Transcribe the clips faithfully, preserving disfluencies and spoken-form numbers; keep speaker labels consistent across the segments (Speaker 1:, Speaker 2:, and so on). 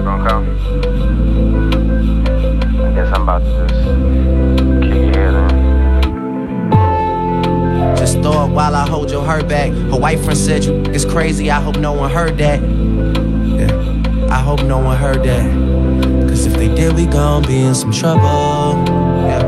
Speaker 1: not gonna come. I guess I'm about to just kick your head in.
Speaker 2: Just throw it while I hold your hurt back. Her white friend said you is crazy. I hope no one heard that. Yeah, I hope no one heard that. Cause if they did, we gon' be in some trouble. Yeah.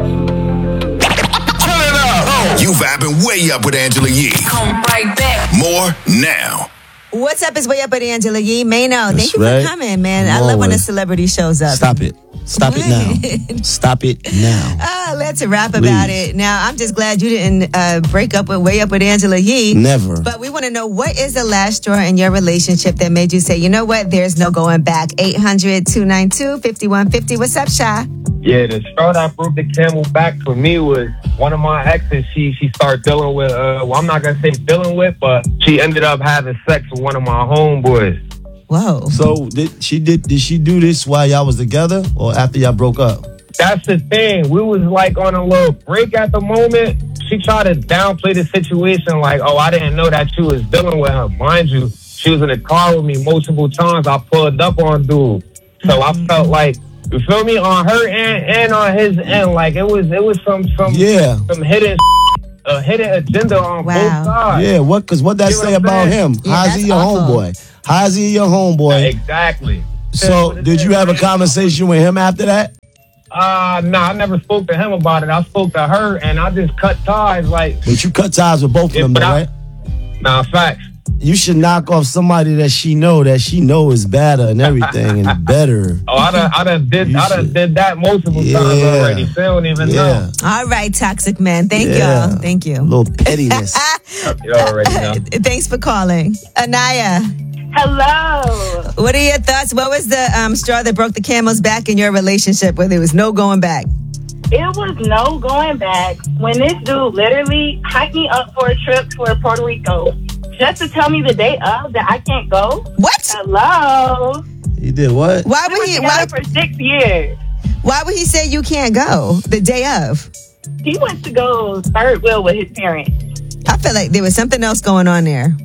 Speaker 3: Turn it up. You vibing way up with Angela Yee.
Speaker 4: Come right back.
Speaker 3: More now.
Speaker 5: What's up? It's Way Up with Angela Yee. Mano, thank
Speaker 6: That's
Speaker 5: you
Speaker 6: right.
Speaker 5: for coming, man.
Speaker 6: Come
Speaker 5: I love
Speaker 6: on,
Speaker 5: when a
Speaker 6: Way.
Speaker 5: celebrity shows up.
Speaker 6: Stop it. Stop it now. Stop it now.
Speaker 5: Uh, let's rap about
Speaker 6: Please.
Speaker 5: it. Now, I'm just glad you didn't uh, break up with Way Up with Angela Yee.
Speaker 6: Never.
Speaker 5: But we want to know, what is the last straw in your relationship that made you say, you know what, there's no going back? eight hundred, two nine two, five one five zero. What's up, Shy?
Speaker 1: Yeah, the straw that broke the camel back for me was one of my exes. She she started dealing with, uh, well, I'm not going to say dealing with, but she ended up having sex with one of my homeboys.
Speaker 5: Whoa.
Speaker 6: So did she did did she do this while y'all was together or after y'all broke up?
Speaker 1: That's the thing. We was like on a little break at the moment. She tried to downplay the situation like, oh, I didn't know that you was dealing with her. Mind you, she was in the car with me multiple times. I pulled up on dude. So I felt like, you feel me, on her end and on his end, like it was it was some some
Speaker 6: Yeah.
Speaker 1: some hidden a hidden agenda on
Speaker 5: Wow.
Speaker 1: both sides.
Speaker 6: Yeah, what cause what that
Speaker 1: See what
Speaker 6: say
Speaker 1: I'm
Speaker 6: about
Speaker 1: saying?
Speaker 6: him?
Speaker 5: Yeah,
Speaker 6: How's
Speaker 5: that's
Speaker 6: he your
Speaker 5: awful.
Speaker 6: homeboy? How's he your homeboy?
Speaker 1: Exactly.
Speaker 6: So did you have a conversation with him after that?
Speaker 1: Uh, nah, I never spoke to him about it. I spoke to her, and I just cut ties. Like,
Speaker 6: But you cut ties with both of
Speaker 1: Yeah,
Speaker 6: them,
Speaker 1: but
Speaker 6: though,
Speaker 1: I-
Speaker 6: right?
Speaker 1: nah, facts.
Speaker 6: You should knock off somebody that she know that she know is better and everything and better.
Speaker 1: Oh, I done, I done did,
Speaker 6: You
Speaker 1: I done
Speaker 6: should-
Speaker 1: did that multiple
Speaker 6: Yeah.
Speaker 1: times already. They don't even
Speaker 6: Yeah.
Speaker 1: know.
Speaker 5: All right, toxic man. Thank
Speaker 6: Yeah.
Speaker 5: y'all. Thank you.
Speaker 6: A little pettiness.
Speaker 1: You already know.
Speaker 5: Thanks for calling. Anaya,
Speaker 7: Hello.
Speaker 5: what are your thoughts? What was the um, straw that broke the camel's back in your relationship where there was no going back?
Speaker 7: It was no going back when this dude literally hyped me up for a trip for Puerto Rico just to tell me the day of that I can't go.
Speaker 5: What?
Speaker 7: Hello.
Speaker 6: You did what?
Speaker 5: Why
Speaker 7: We
Speaker 5: would
Speaker 7: were
Speaker 5: he? Why,
Speaker 7: together for six years.
Speaker 5: why would he say you can't go the day of?
Speaker 7: He went to go third wheel with his parents.
Speaker 5: I feel like there was something else going on there.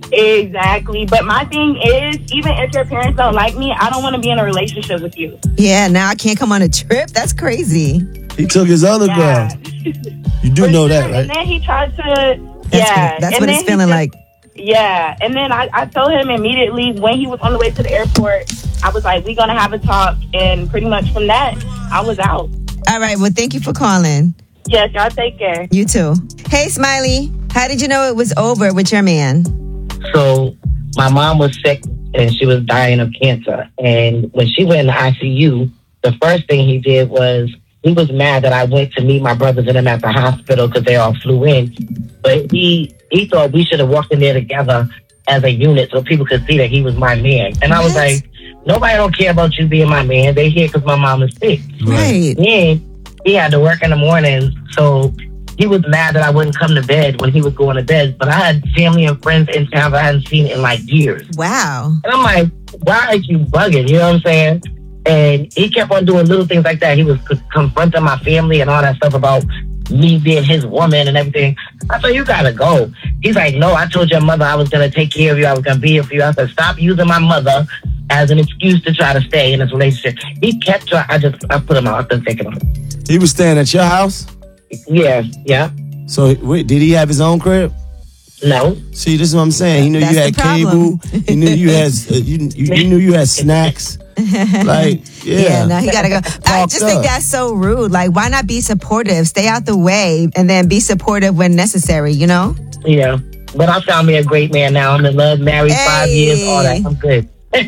Speaker 7: Exactly. But my thing is, even if your parents don't like me, I don't want to be in a relationship with you.
Speaker 5: Yeah, now I can't come on a trip. That's crazy.
Speaker 6: He took his other
Speaker 7: Yeah.
Speaker 6: girl. You do
Speaker 7: For
Speaker 6: know
Speaker 7: sure.
Speaker 6: that,
Speaker 7: And
Speaker 6: right?
Speaker 7: then he tried to,
Speaker 5: That's
Speaker 7: yeah.
Speaker 5: what, that's
Speaker 7: and
Speaker 5: what
Speaker 7: then
Speaker 5: it's
Speaker 7: he
Speaker 5: feeling
Speaker 7: just-
Speaker 5: like.
Speaker 7: Yeah, and then I, I told him immediately when he was on the way to the airport, I was like, we're going to have a talk. And pretty much from that, I was out.
Speaker 5: All right. Well, thank you for calling.
Speaker 7: Yes, y'all take care.
Speaker 5: You too. Hey, Smiley. How did you know it was over with your man?
Speaker 8: So my mom was sick and she was dying of cancer. And when she went in the I C U, the first thing he did was he was mad that I went to meet my brothers and them at the hospital because they all flew in. But he he thought we should have walked in there together as a unit so people could see that he was my man. And I was
Speaker 5: What?
Speaker 8: like, nobody don't care about you being my man. They here because my mom is sick.
Speaker 5: Right.
Speaker 8: Then he had to work in the morning, so he was mad that I wouldn't come to bed when he was going to bed. But I had family and friends in town that I hadn't seen in like years.
Speaker 5: Wow.
Speaker 8: And I'm like, why are you bugging? You know what I'm saying? And he kept on doing little things like that. He was c- confronting my family and all that stuff about me being his woman and everything. I said, you gotta go. He's like, no, I told your mother I was gonna take care of you. I was gonna be here for you. I said, stop using my mother as an excuse to try to stay in this relationship. He kept trying. I just, I put him out. I take him out.
Speaker 6: He was staying at your house?
Speaker 8: Yeah, yeah.
Speaker 6: So wait, did he have his own crib?
Speaker 8: No.
Speaker 6: See, this is what I'm saying. He knew
Speaker 5: That's
Speaker 6: you had
Speaker 5: the problem.
Speaker 6: cable. He knew you had uh, you, you, you knew you had snacks. Like, yeah.
Speaker 5: Yeah, now he gotta go. I
Speaker 6: Fucked
Speaker 5: just think
Speaker 6: up.
Speaker 5: that's so rude. Like, why not be supportive? Stay out the way and then be supportive when necessary, you know?
Speaker 8: Yeah. But I found me a great man now. I'm in love, married five
Speaker 5: Hey.
Speaker 8: years, all that. I'm good.
Speaker 5: And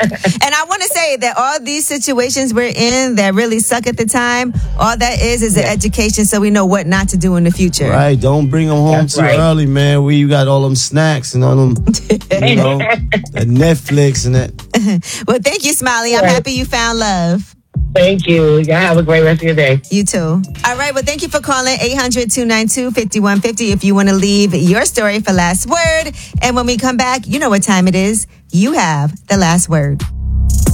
Speaker 5: I want to say that all these situations we're in that really suck at the time, all that is is an education so we know what not to do in the future.
Speaker 6: Right, don't bring them home
Speaker 8: That's
Speaker 6: too
Speaker 8: right.
Speaker 6: early, man. Where you got all them snacks and all them, you know, that Netflix and that.
Speaker 5: Well, thank you, Smiley. I'm
Speaker 8: Right.
Speaker 5: happy you found love.
Speaker 8: Thank you. Y'all have a great rest of your day.
Speaker 5: You too. All right. Well, thank you for calling eight hundred, two nine two, five one five zero if you want to leave your story for last word. And when we come back, you know what time it is. You have the last word.